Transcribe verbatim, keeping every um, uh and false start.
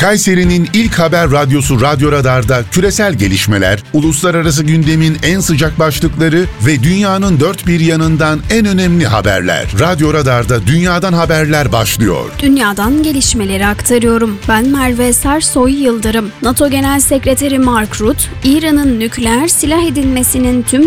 Kayseri'nin ilk haber radyosu Radyo Radar'da küresel gelişmeler, uluslararası gündemin en sıcak başlıkları ve dünyanın dört bir yanından en önemli haberler. Radyo Radar'da dünyadan haberler başlıyor. Dünyadan gelişmeleri aktarıyorum. Ben Merve Sersoy Yıldırım. NATO Genel Sekreteri Mark Rutte, İran'ın nükleer silah edinmesinin tüm